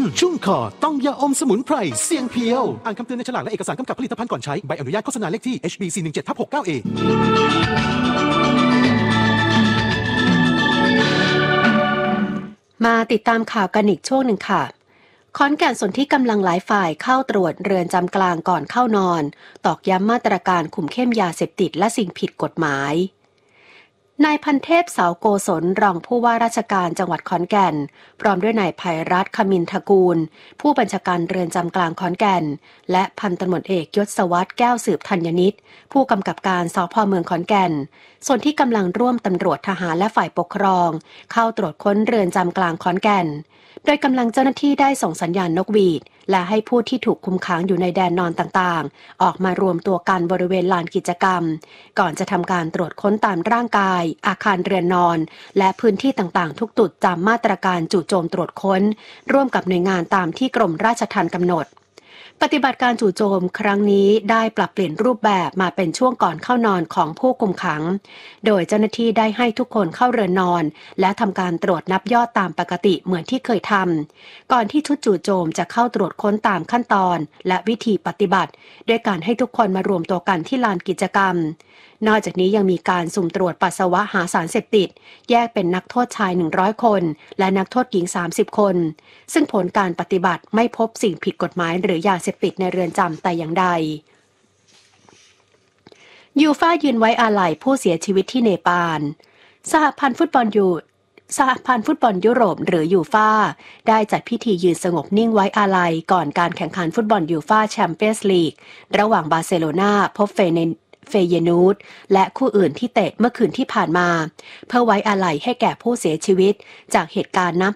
ชุ่มคอต้องยาอมสมุนไพรเสียงเพียวอ่านคำเตือนในฉลากและเอกสารกำกับผลิตภัณฑ์ก่อนใช้ใบอนุญาตโฆษณาเลขที่ HB417/69A มาติดตามข่าวกันอีกช่วงหนึ่งค่ะขอนแก่นส่วนที่กำลังหลายฝ่ายเข้าตรวจเรือนจำกลางก่อนเข้านอนตอกย้ำมาตรการคุมเข้มยาเสพติดและสิ่งผิดกฎหมายนายพันเทพเสาโกศลรองผู้ว่าราชการจังหวัดขอนแก่นพร้อมด้วยนายภัยรัตน์ ขมินทกูลผู้บัญชาการเรือนจำกลางขอนแก่นและพันตำรวจเอกยศวัฒน์แก้วสืบธัญนิตผู้กำกับการสภ.เมืองขอนแก่นส่วนที่กำลังร่วมตำรวจทหารและฝ่ายปกครองเข้าตรวจค้นเรือนจำกลางขอนแก่นโดยกำลังเจ้าหน้าที่ได้ส่งสัญญาณนกหวีดและให้ผู้ที่ถูกคุมขังอยู่ในแดนนอนต่างๆออกมารวมตัวกันบริเวณลานกิจกรรมก่อนจะทำการตรวจค้นตามร่างกายอาคารเรือนนอนและพื้นที่ต่างๆทุกจุดตามมาตรการจู่โจมตรวจค้นร่วมกับหน่วยงานตามที่กรมราชทัณฑ์กำหนดปฏิบัติการจู่โจมครั้งนี้ได้ปรับเปลี่ยนรูปแบบมาเป็นช่วงก่อนเข้านอนของผู้คุมขังโดยเจ้าหน้าที่ได้ให้ทุกคนเข้าเรือนนอนและทำการตรวจนับยอดตามปกติเหมือนที่เคยทำก่อนที่ชุดจู่โจมจะเข้าตรวจค้นตามขั้นตอนและวิธีปฏิบัติด้วยการให้ทุกคนมารวมตัวกันที่ลานกิจกรรมนอกจากนี้ยังมีการสุ่มตรวจปัสสาวะหาสารเสพติดแยกเป็นนักโทษชาย100คนและนักโทษหญิง30คนซึ่งผลการปฏิบัติไม่พบสิ่งผิดกฎหมายหรือยาเสพติดในเรือนจำแต่อย่างใดยูฟ่ายืนไว้อาลัยผู้เสียชีวิตที่เนปาลสหพันธ์ฟุตบอลยุโรปหรือยูฟ่าได้จัดพิธียืนสงบนิ่งไว้อาลัยก่อนการแข่งขันฟุตบอลยูฟ่าแชมเปี้ยนส์ลีกระหว่างบาร์เซโลนาพบเฟเยนูดและคู่อื่นที่เตะเมื่อคืนที่ผ่านมาเพื่อไว้อาลัยให้แก่ผู้เสียชีวิตจากเหตุการณ์น้